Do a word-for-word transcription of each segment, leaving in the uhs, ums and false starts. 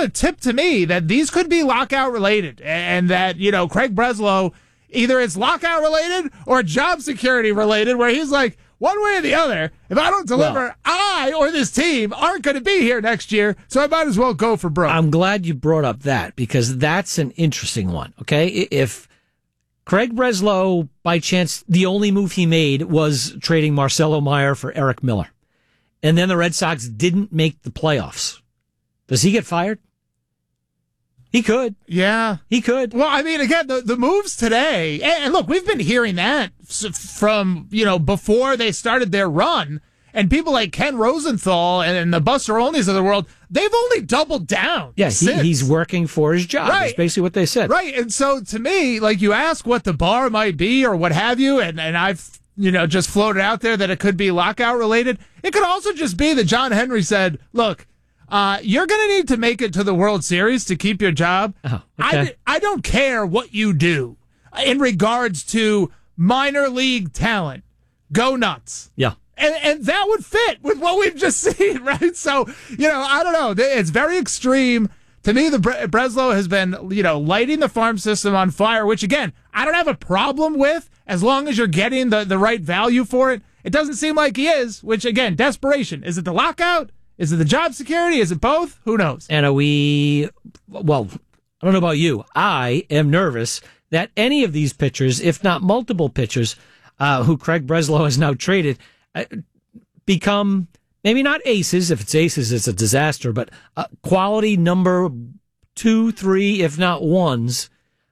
a tip to me that these could be lockout related, and that, you know, Craig Breslow, either it's lockout related or job security related, where he's like, one way or the other, if I don't deliver, well, I or this team aren't going to be here next year, so I might as well go for broke. I'm glad you brought up that, because that's an interesting one, okay? If Craig Breslow, by chance, the only move he made was trading Marcelo Meyer for Eric Miller, and then the Red Sox didn't make the playoffs, does he get fired? He could. Yeah. He could. Well, I mean, again, the, the moves today, and look, we've been hearing that from, you know, before they started their run, and people like Ken Rosenthal and, and the Buster Olneys of the world, they've only doubled down. Yeah, he, he's working for his job. Right. That's basically what they said. Right, and so to me, like, you ask what the bar might be or what have you, and, and I've, you know, just floated out there that it could be lockout related. It could also just be that John Henry said, look, Uh, you're going to need to make it to the World Series to keep your job. Oh, okay. I, I don't care what you do in regards to minor league talent. Go nuts. Yeah. And, and that would fit with what we've just seen, right? So, you know, I don't know. It's very extreme. To me, the Bre- Breslow has been, you know, lighting the farm system on fire, which, again, I don't have a problem with as long as you're getting the, the right value for it. It doesn't seem like he is, which, again, desperation. Is it the lockout? Is it the job security? Is it both? Who knows? And are we, well, I don't know about you. I am nervous that any of these pitchers, if not multiple pitchers, uh, who Craig Breslow has now traded, uh, become maybe not aces. If it's aces, it's a disaster, but uh, quality number two, three, if not ones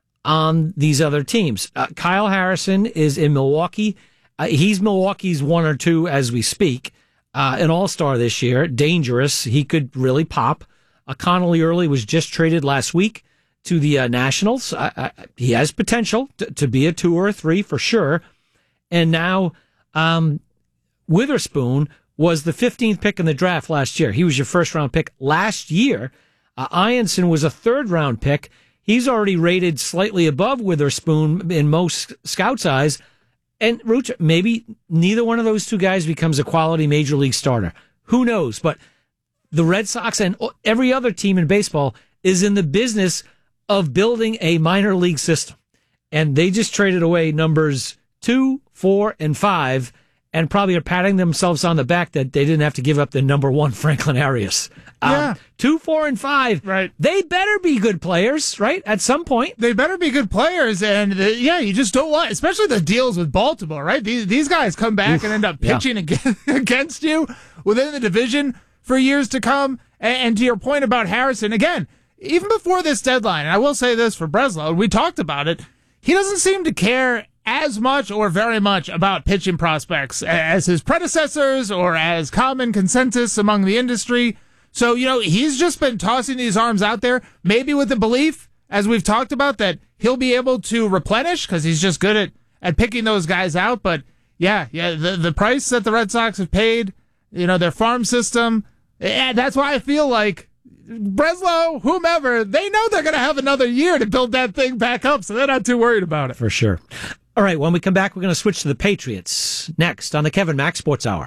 on these other teams. Uh, Kyle Harrison is in Milwaukee. Uh, he's Milwaukee's one or two as we speak. Uh, an all-star this year, dangerous. He could really pop. Uh, Connolly Early was just traded last week to the uh, Nationals. Uh, uh, he has potential to, to be a two or a three for sure. And now um, Witherspoon was the fifteenth pick in the draft last year. He was your first-round pick last year. Uh, Ianson was a third-round pick. He's already rated slightly above Witherspoon in most scouts' eyes. And, Rooch, maybe neither one of those two guys becomes a quality major league starter. Who knows? But the Red Sox and every other team in baseball is in the business of building a minor league system. And they just traded away numbers two, four, and five, and probably are patting themselves on the back that they didn't have to give up the number one, Franklin Arias. Yeah. Um, two, four, and five. Right. They better be good players, right? At some point. They better be good players. And, the, yeah, you just don't want, especially the deals with Baltimore, right? These, these guys come back Oof, and end up pitching yeah. against, against you within the division for years to come. And, and to your point about Harrison, again, even before this deadline, and I will say this for Breslow, we talked about it, he doesn't seem to care as much or very much about pitching prospects as his predecessors or as common consensus among the industry. So, you know, he's just been tossing these arms out there, maybe with the belief, as we've talked about, that he'll be able to replenish because he's just good at, at picking those guys out. But, yeah, yeah, the, the price that the Red Sox have paid, you know, their farm system, yeah, that's why I feel like Breslow, whomever, they know they're going to have another year to build that thing back up, so they're not too worried about it. For sure. All right, when we come back, we're going to switch to the Patriots next on the Kevin Mack Sports Hour.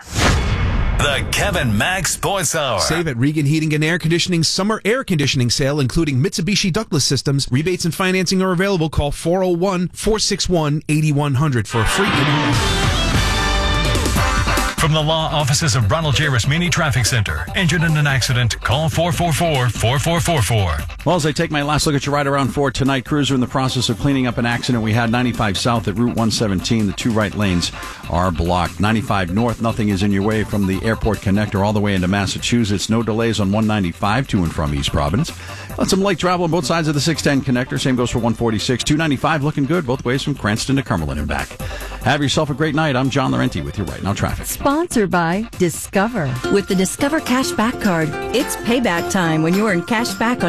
The Kevin Mack Sports Hour. Save at Regan Heating and Air Conditioning summer air conditioning sale, including Mitsubishi ductless systems. Rebates and financing are available. Call four oh one, four six one, eight one hundred for a free in-home. From the law offices of Ronald J. Rasmini Traffic Center. Injured in an accident? Call four four four, four four four four. Well, as I take my last look at your ride around for tonight, crews are in the process of cleaning up an accident we had ninety-five south at Route one seventeen. The two right lanes are blocked. ninety-five north, nothing is in your way from the airport connector all the way into Massachusetts. No delays on one ninety-five to and from East Providence. Got some light travel on both sides of the six ten connector. Same goes for one forty-six. two ninety-five looking good both ways from Cranston to Cumberland and back. Have yourself a great night. I'm John Laurenti with your Right Now Traffic. Sponsored by Discover. With the Discover Cash Back Card, it's payback time when you earn cash back on everyday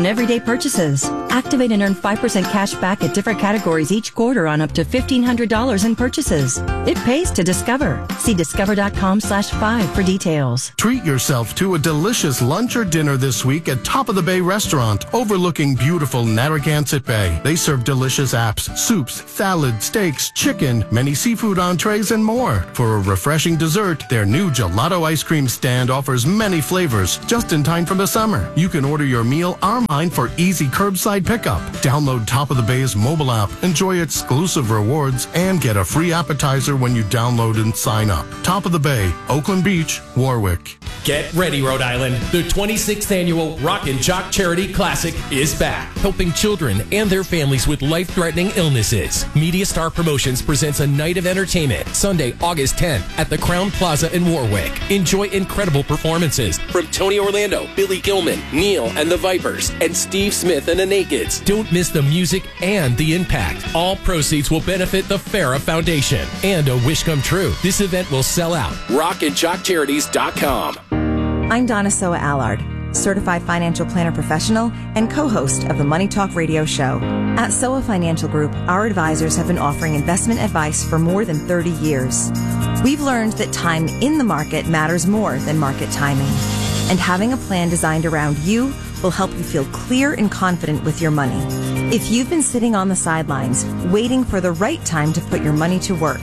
purchases. Activate and earn five percent cash back at different categories each quarter on up to fifteen hundred dollars in purchases. It pays to Discover. See discover.com slash five for details. Treat yourself to a delicious lunch or dinner this week at Top of the Bay Restaurant, overlooking beautiful Narragansett Bay. They serve delicious apps, soups, salads, steaks, chicken, many seafood entrees, and more. For a refreshing dessert, their new gelato ice cream stand offers many flavors, just in time for the summer. You can order your meal online for easy curbside pickup. Download Top of the Bay's mobile app, enjoy exclusive rewards, and get a free appetizer when you download and sign up. Top of the Bay, Oakland Beach, Warwick. Get ready, Rhode Island. The twenty-sixth annual Rock and Jock Charity Classic is back, helping children and their families with life-threatening illnesses. Media Star Promotions presents a night of entertainment Sunday, August tenth at the Crown Plaza in Warwick. Enjoy incredible performances from Tony Orlando, Billy Gilman, Neil and the Vipers, and Steve Smith and the Nakeds. Don't miss the music and the impact. All proceeds will benefit the Farah Foundation. And a wish come true. This event will sell out. rock and jock charities dot com. I'm Donna Soa Allard, certified financial planner professional and co-host of the Money Talk radio show. At Soa Financial Group, our advisors have been offering investment advice for more than thirty years. We've learned that time in the market matters more than market timing. And having a plan designed around you will help you feel clear and confident with your money. If you've been sitting on the sidelines, waiting for the right time to put your money to work,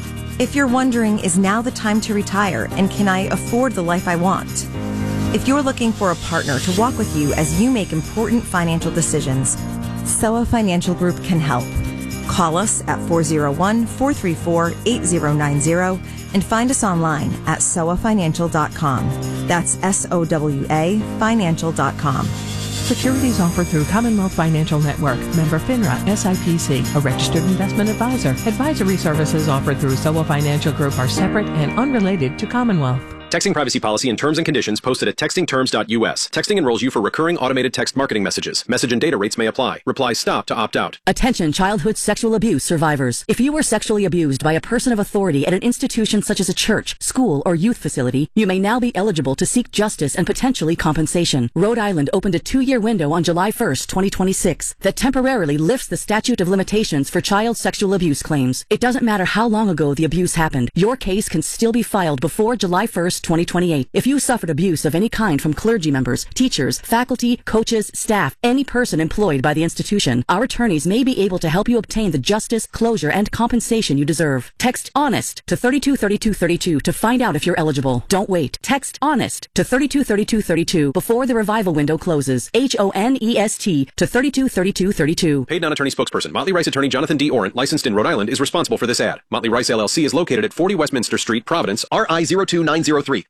if you're wondering, is now the time to retire and can I afford the life I want? If you're looking for a partner to walk with you as you make important financial decisions, Soa Financial Group can help. Call us at four oh one, four three four, eight oh nine oh and find us online at soa financial dot com. That's S O W A financial dot com. Securities offered through Commonwealth Financial Network, member FINRA, S I P C, a registered investment advisor. Advisory services offered through Soa Financial Group are separate and unrelated to Commonwealth. Texting privacy policy and terms and conditions posted at texting terms dot U S. Texting enrolls you for recurring automated text marketing messages. Message and data rates may apply. Replies stop to opt out. Attention childhood sexual abuse survivors. If you were sexually abused by a person of authority at an institution such as a church, school, or youth facility, you may now be eligible to seek justice and potentially compensation. Rhode Island opened a two-year window on July first, twenty twenty-six that temporarily lifts the statute of limitations for child sexual abuse claims. It doesn't matter how long ago the abuse happened. Your case can still be filed before July first, twenty twenty-eight. If you suffered abuse of any kind from clergy members, teachers, faculty, coaches, staff, any person employed by the institution, our attorneys may be able to help you obtain the justice, closure, and compensation you deserve. Text HONEST to thirty-two thirty-two thirty-two to find out if you're eligible. Don't wait. Text HONEST to thirty-two thirty-two thirty-two before the revival window closes. H O N E S T to thirty-two thirty-two thirty-two. Paid non-attorney spokesperson. Motley Rice attorney Jonathan D. Orant, licensed in Rhode Island, is responsible for this ad. Motley Rice L L C is located at forty Westminster Street, Providence, R I zero two nine zero three.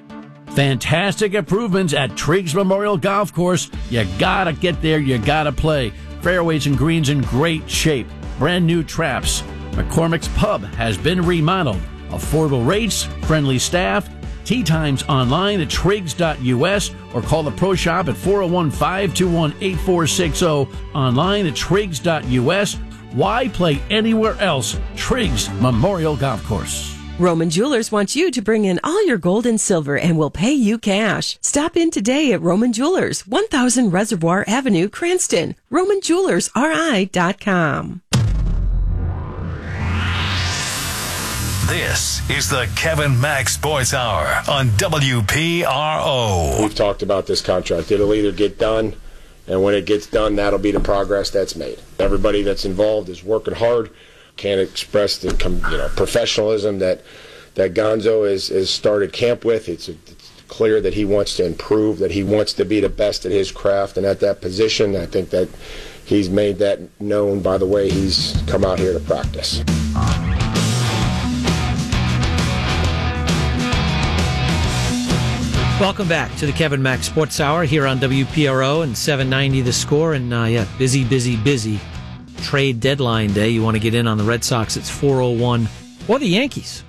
Fantastic improvements at Triggs Memorial Golf Course. You gotta get there, you gotta play. Fairways and greens in great shape. Brand new traps. McCormick's Pub has been remodeled. Affordable rates, friendly staff. Tee times online at triggs dot U S or call the Pro Shop at four oh one, five two one, eight four six oh. Online at triggs dot U S. Why play anywhere else? Triggs Memorial Golf Course. Roman Jewelers wants you to bring in all your gold and silver and will pay you cash. Stop in today at Roman Jewelers, one thousand Reservoir Avenue, Cranston. roman jewelers r i dot com. This is the Kevin Mack Sports Hour on W P R O. We've talked about this contract. It'll either get done, and when it gets done, that'll be the progress that's made. Everybody that's involved is working hard. Can't express the you know professionalism that that Gonzo has, has started camp with. It's, it's clear that he wants to improve, that he wants to be the best at his craft and at that position. I think that he's made that known by the way he's come out here to practice. Welcome back to the Kevin Mack Sports Hour here on W P R O and seven ninety The Score. And uh, yeah, busy, busy, busy. Trade deadline day. You want to get in on the Red Sox, it's four oh one, or the Yankees.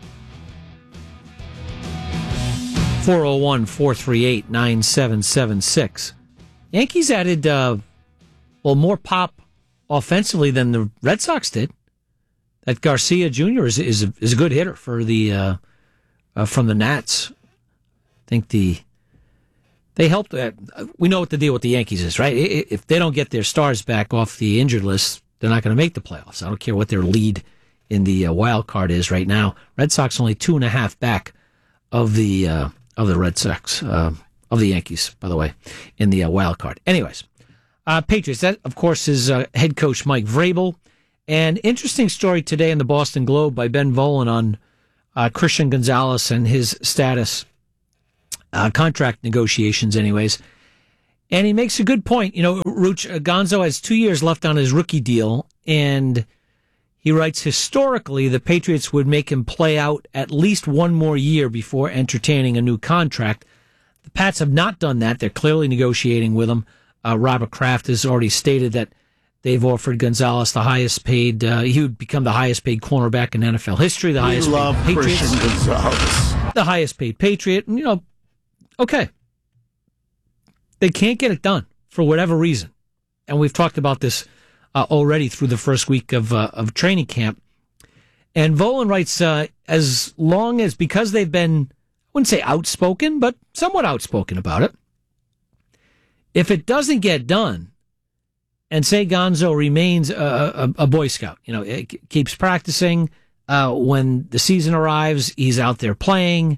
four oh one, four three eight, nine seven seven six. Yankees added, uh, well, more pop offensively than the Red Sox did. That Garcia Junior is is a, is a good hitter for the uh, uh, from the Nats. I think the They helped. Uh, we know what the deal with the Yankees is, right? If they don't get their stars back off the injured list, they're not going to make the playoffs. I don't care what their lead in the uh, wild card is right now. Red Sox only two and a half back of the uh, of the Red Sox uh, of the Yankees, by the way, in the uh, wild card. Anyways, uh, Patriots. That of course is uh, head coach Mike Vrabel. An interesting story today in the Boston Globe by Ben Volen on uh, Christian Gonzalez and his status. Uh, contract negotiations, anyways. And he makes a good point. You know, Ruch, uh, Gonzo has two years left on his rookie deal, and he writes, historically, the Patriots would make him play out at least one more year before entertaining a new contract. The Pats have not done that. They're clearly negotiating with him. Uh, Robert Kraft has already stated that they've offered Gonzalez the highest paid, uh, he would become the highest paid cornerback in N F L history, the we highest love paid Patriots. Christian Gonzalez. The highest paid Patriot, and, you know, okay. They can't get it done for whatever reason. And we've talked about this uh, already through the first week of uh, of training camp. And Volen writes, uh, as long as, because they've been, I wouldn't say outspoken, but somewhat outspoken about it, if it doesn't get done, and say Gonzo remains a, a, a Boy Scout, you know, it keeps practicing, uh, when the season arrives, he's out there playing,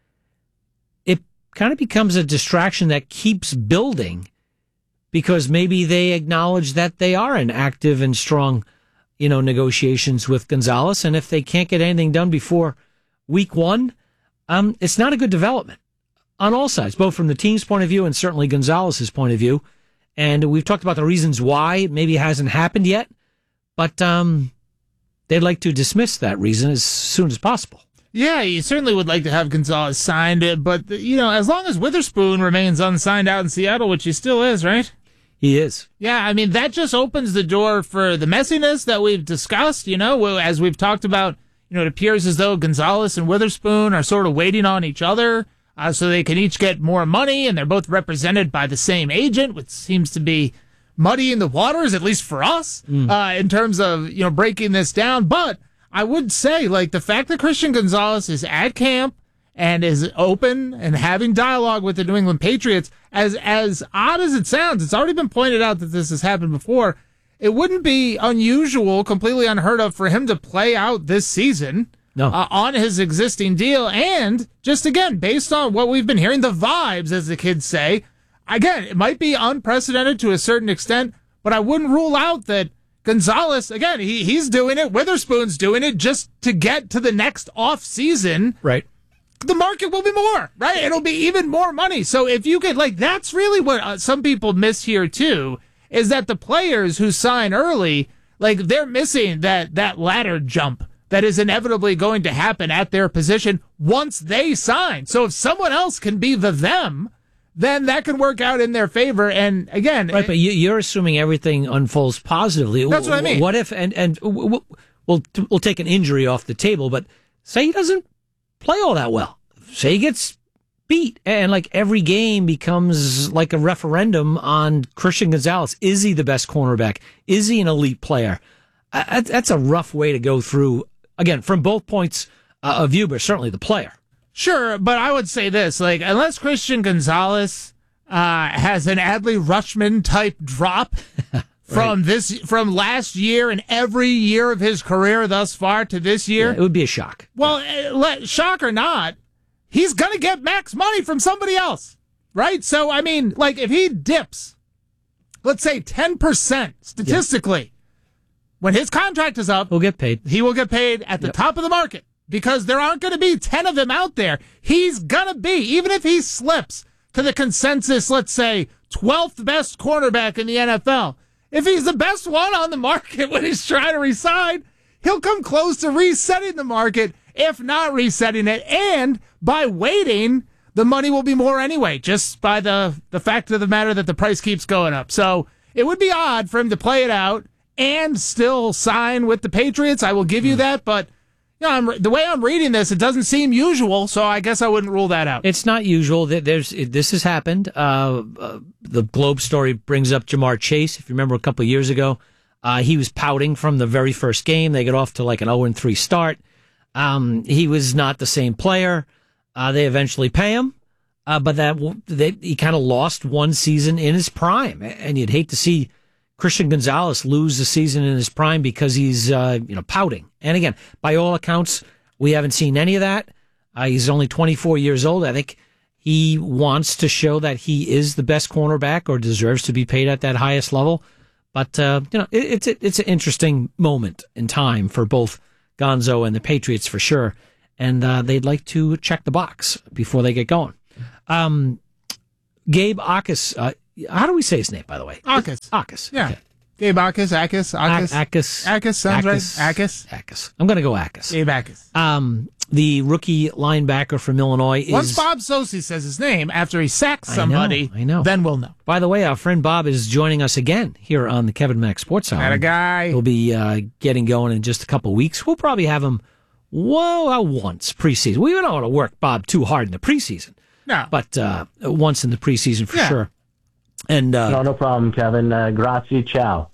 kind of becomes a distraction that keeps building because maybe they acknowledge that they are in active and strong, you know, negotiations with Gonzalez. And if they can't get anything done before week one, um, it's not a good development on all sides, both from the team's point of view and certainly Gonzalez's point of view. And we've talked about the reasons why maybe it hasn't happened yet, but um, they'd like to dismiss that reason as soon as possible. Yeah, you certainly would like to have Gonzalez signed, but, you know, as long as Witherspoon remains unsigned out in Seattle, which he still is, right? He is. Yeah, I mean, that just opens the door for the messiness that we've discussed, you know, as we've talked about. You know, it appears as though Gonzalez and Witherspoon are sort of waiting on each other uh, so they can each get more money, and they're both represented by the same agent, which seems to be muddying the waters, at least for us, mm. uh, in terms of, you know, breaking this down. But I would say, like, the fact that Christian Gonzalez is at camp and is open and having dialogue with the New England Patriots, as as odd as it sounds, it's already been pointed out that this has happened before. It wouldn't be unusual, completely unheard of, for him to play out this season no. uh, on his existing deal. And just, again, based on what we've been hearing, the vibes, as the kids say, again, it might be unprecedented to a certain extent, but I wouldn't rule out that Gonzalez, again, he he's doing it. Witherspoon's doing it just to get to the next off season. Right. The market will be more, right? It'll be even more money. So if you could, like, that's really what uh, some people miss here too, is that the players who sign early, like, they're missing that, that ladder jump that is inevitably going to happen at their position once they sign. So if someone else can be the them, then that can work out in their favor. And again, right, but you, you're assuming everything unfolds positively. That's what I mean. What if, and, and we'll, we'll, we'll take an injury off the table, but say he doesn't play all that well. Say he gets beat, and like every game becomes like a referendum on Christian Gonzalez. Is he the best cornerback? Is he an elite player? Uh, that's a rough way to go through, again, from both points uh, of view, but certainly the player. Sure, but I would say this, like, unless Christian Gonzalez uh, has an Adley Rutschman type drop from right. this, from last year and every year of his career thus far to this year. Yeah, it would be a shock. Well, yeah. let, shock or not, he's going to get max money from somebody else, right? So, I mean, like, if he dips, let's say ten percent statistically, yeah. when his contract is up, he'll get paid. He will get paid at the yep. top of the market. Because there aren't going to be ten of them out there. He's going to be, even if he slips to the consensus, let's say, twelfth best cornerback in the N F L, if he's the best one on the market when he's trying to resign, he'll come close to resetting the market, if not resetting it. And by waiting, the money will be more anyway, just by the, the fact of the matter that the price keeps going up. So it would be odd for him to play it out and still sign with the Patriots. I will give you that, but you know, I'm, the way I'm reading this, it doesn't seem usual, so I guess I wouldn't rule that out. It's not usual. There's This has happened. Uh, uh, the Globe story brings up Jamar Chase. If you remember a couple of years ago, uh, he was pouting from the very first game. They got off to like an oh and three start. Um, he was not the same player. Uh, they eventually pay him. uh, but that they, he kind of lost one season in his prime, and you'd hate to see Christian Gonzalez lose a season in his prime because he's uh, you know pouting. And again, by all accounts, we haven't seen any of that. Uh, he's only twenty-four years old. I think he wants to show that he is the best cornerback or deserves to be paid at that highest level. But, uh, you know, it, it's a, it's an interesting moment in time for both Gonzo and the Patriots for sure. And uh, they'd like to check the box before they get going. Um, Gabe Akis, uh, how do we say his name, by the way? Akis. Akis. Yeah. Okay. Gabe Akis, Akis, Akis. Akis. Akis sounds Akis. right. Akis. Akis. I'm going to go Akis. Gabe Akis. Um, the rookie linebacker from Illinois is... Once Bob Socci says his name after he sacks somebody, I know, I know. then we'll know. By the way, our friend Bob is joining us again here on the Kevin Mack Sports Hour. That a guy. He'll be uh, getting going in just a couple weeks. We'll probably have him whoa, uh, once preseason. We don't want to work Bob too hard in the preseason. No. But uh, once in the preseason for Yeah. sure. And uh, No, no problem, Kevin. Uh, grazie, ciao.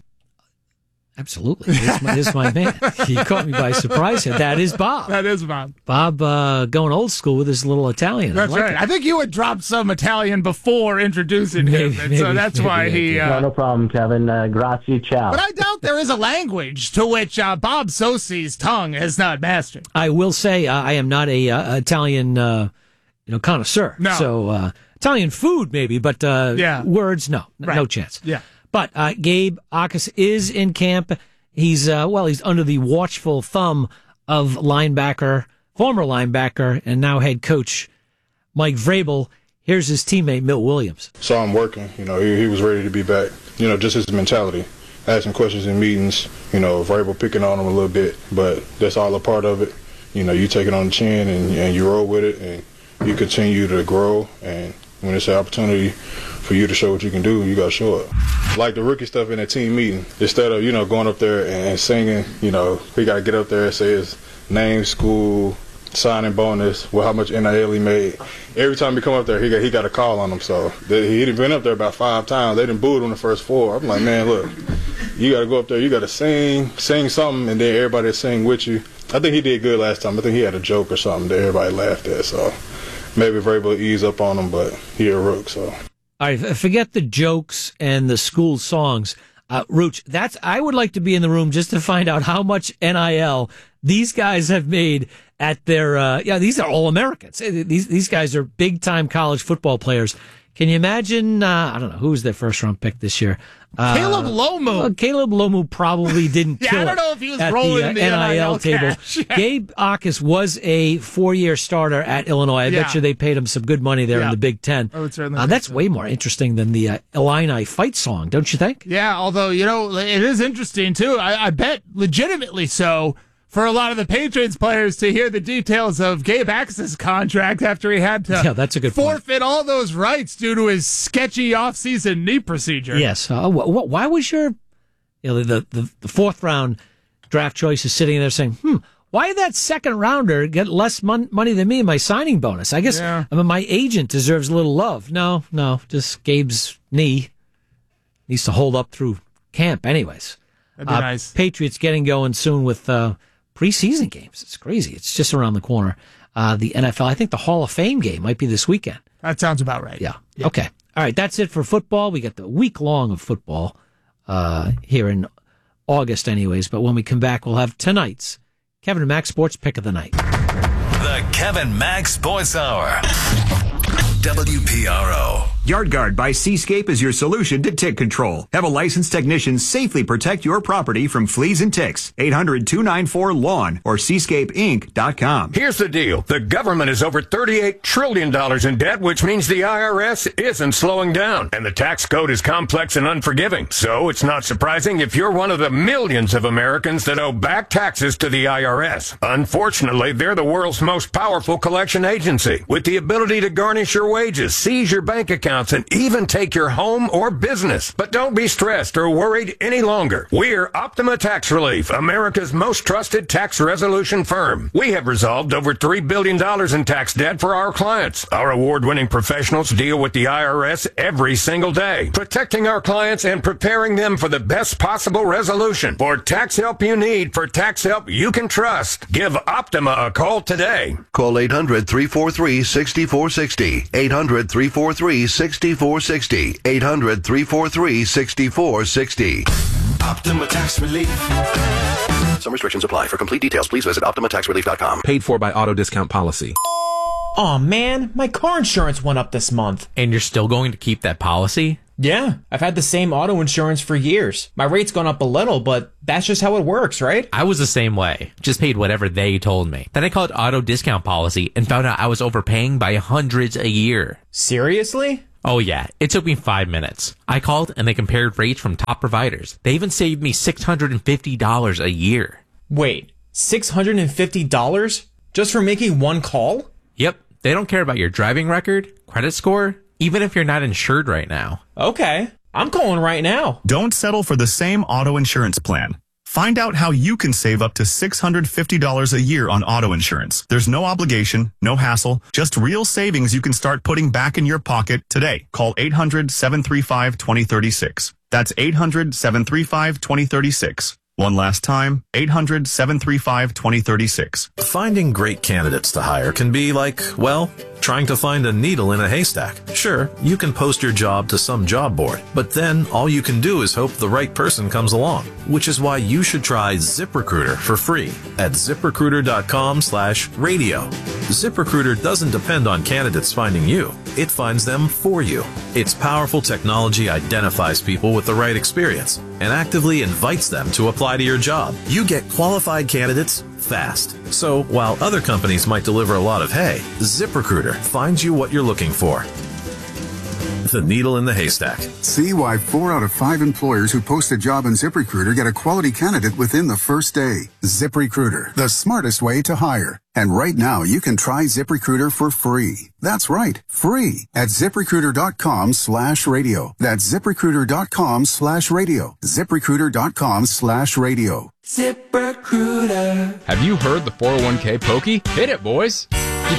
Absolutely. This is my, this is my man. He caught me by surprise here. That is Bob. That is Bob. Bob uh, going old school with his little Italian. That's I like right. it. I think you had dropped some Italian before introducing Maybe, him, and maybe, so that's maybe why I he... did. Uh, No, no problem, Kevin. Uh, grazie, ciao. But I doubt there is a language to which uh, Bob Socci's tongue has not mastered. I will say uh, I am not a uh, Italian, uh, you know, connoisseur. No. So uh, Italian food maybe, but uh, Yeah. words, no, N- Right. no chance. Yeah. But uh, Gabe Akis is in camp. He's uh, well, he's under the watchful thumb of linebacker, former linebacker, and now head coach Mike Vrabel. Here's his teammate Milt Williams. Saw him working. You know, he, he was ready to be back. You know, just his mentality. Asking questions in meetings. You know, Vrabel picking on him a little bit, but that's all a part of it. You know, you take it on the chin and, and you roll with it, and you continue to grow. And when it's an opportunity for you to show what you can do, you got to show it. Like the rookie stuff in a team meeting, instead of, you know, going up there and singing, you know, he got to get up there and say his name, school, signing bonus, well, how much N I L he made. Every time he come up there, he got he got a call on him. So they, he had been up there about five times. They didn't boo him the first four. I'm like, man, look, you got to go up there, you got to sing, sing something, and then everybody sing with you. I think he did good last time. I think he had a joke or something that everybody laughed at. So maybe Vrabel ease up on him, but he a rook, so. All right, f- forget the jokes and the school songs. Uh, Rooch, that's, I would like to be in the room just to find out how much N I L these guys have made at their, uh, yeah, these are all Americans. These, these guys are big time college football players. Can you imagine, uh, I don't know, who was their first round pick this year? Uh, Caleb Lomu. Well, Caleb Lomu probably didn't Yeah, kill I don't it know if he was at rolling the, uh, the N I L table. cash. Yeah. Gabe Akis was a four-year starter at Illinois. I Yeah. bet you they paid him some good money there Yeah. in the Big Ten. I would certainly Uh, think that's so. way more interesting than the uh, Illini fight song, don't you think? Yeah, although, you know, it is interesting, too. I, I bet legitimately so for a lot of the Patriots players to hear the details of Gabe Akis' contract after he had to Yeah, that's a good point. forfeit all those rights due to his sketchy offseason knee procedure. Yes. Uh, wh- wh- why was your, you know, the, the, the fourth round draft choice is sitting there saying, hmm, why did that second rounder get less mon- money than me in my signing bonus? I guess Yeah. I mean, my agent deserves a little love. No, no, just Gabe's knee needs to hold up through camp anyways. That'd be Uh, nice. Patriots getting going soon with uh, preseason games. It's crazy. It's just around the corner. Uh, the N F L, I think the Hall of Fame game might be this weekend. That sounds about right. Yeah. Okay. All right. That's it for football. We got the week long of football uh, here in August, anyways. But when we come back, we'll have tonight's Kevin and Max Sports Pick of the Night. The Kevin Mack Sports Hour. W P R O. YardGuard by Seascape is your solution to tick control. Have a licensed technician safely protect your property from fleas and ticks. eight hundred, two nine four, lawn or seascape inc dot com. Here's the deal. The government is over thirty-eight trillion dollars in debt, which means the I R S isn't slowing down. And the tax code is complex and unforgiving. So it's not surprising if you're one of the millions of Americans that owe back taxes to the I R S. Unfortunately, they're the world's most powerful collection agency with the ability to garnish your wages, seize your bank account, discounts, and even take your home or business. But don't be stressed or worried any longer. We're Optima Tax Relief, America's most trusted tax resolution firm. We have resolved over three billion dollars in tax debt for our clients. Our award-winning professionals deal with the I R S every single day, protecting our clients and preparing them for the best possible resolution. For tax help you need, for tax help you can trust, give Optima a call today. Call eight hundred, three four three, six four six zero. eight hundred, three four three, six four six zero. eight hundred, three four three, six four six zero. Optima Tax Relief. Some restrictions apply. For complete details, please visit optima tax relief dot com. Paid for by Auto Discount Policy. Aw, man, my car insurance went up this month. And you're still going to keep that policy? Yeah, I've had the same auto insurance for years. My rate's gone up a little, but that's just how it works, right? I was the same way. Just paid whatever they told me. Then I called Auto Discount Policy and found out I was overpaying by hundreds a year. Seriously? Oh yeah, it took me five minutes. I called and they compared rates from top providers. They even saved me six hundred fifty dollars a year. Wait, six hundred fifty dollars? Just for making one call? Yep, they don't care about your driving record, credit score, even if you're not insured right now. Okay, I'm calling right now. Don't settle for the same auto insurance plan. Find out how you can save up to six hundred fifty dollars a year on auto insurance. There's no obligation, no hassle, just real savings you can start putting back in your pocket today. Call eight hundred, seven three five, two zero three six. That's eight hundred, seven three five, two zero three six. One last time, eight hundred, seven three five, two zero three six. Finding great candidates to hire can be like, well, trying to find a needle in a haystack. Sure, you can post your job to some job board, but then all you can do is hope the right person comes along, which is why you should try ZipRecruiter for free at ZipRecruiter.com slash radio. ZipRecruiter doesn't depend on candidates finding you. It finds them for you. Its powerful technology identifies people with the right experience and actively invites them to apply to your job. You get qualified candidates fast. So while other companies might deliver a lot of hay, ZipRecruiter finds you what you're looking for. The needle in the haystack. See why four out of five employers who post a job on ZipRecruiter get a quality candidate within the first day. ZipRecruiter, the smartest way to hire. And right now, you can try ZipRecruiter for free. That's right, free at ZipRecruiter.com slash radio. That's ZipRecruiter.com slash radio. ZipRecruiter.com slash radio. ZipRecruiter. Have you heard the four oh one k pokey? Hit it, boys.